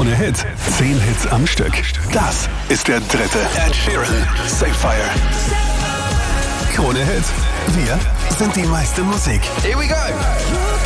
Krone Hit. 10 Hits am Stück. Das ist der dritte Ed Sheeran Sapphire. Krone Hit. Wir sind die meiste Musik. Here we go.